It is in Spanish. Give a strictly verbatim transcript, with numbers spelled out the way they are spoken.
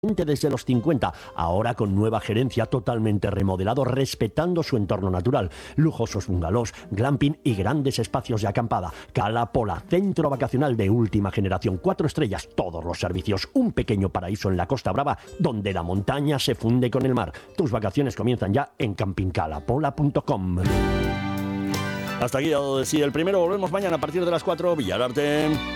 desde los cincuenta, ahora con nueva gerencia, totalmente remodelado, respetando su entorno natural. Lujosos bungalows, glamping y grandes espacios de acampada. Cala Pola, centro vacacional de última generación, cuatro estrellas, todos los servicios, un pequeño paraíso en la Costa Brava, donde la montaña se funde con el mar. Tus vacaciones comienzan ya en camping cala pola punto com. Hasta aquí, sí, el primero. Volvemos mañana a partir de las cuatro. Villararte.